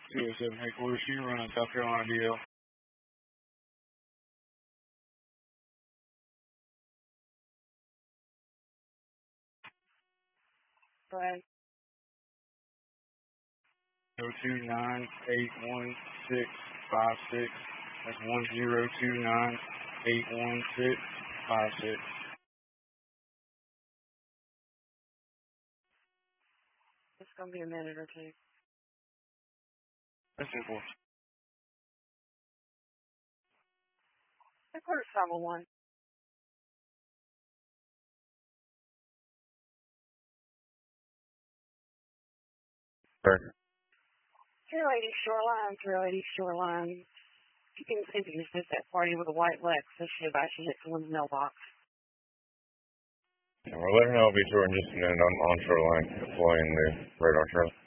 207 headquarters, you run on South Carolina DL. Go ahead. 029-816-56. That's 1029-816-56. It's going to be a minute or two. That's it for Headquarters 501. Sure. 080 Shoreline. You can see if you can fit that party with a white Lexus. Should have actually hit someone's mailbox. And we'll let her know I'll be touring just a minute. I'm on Shoreline, deploying the radar trail.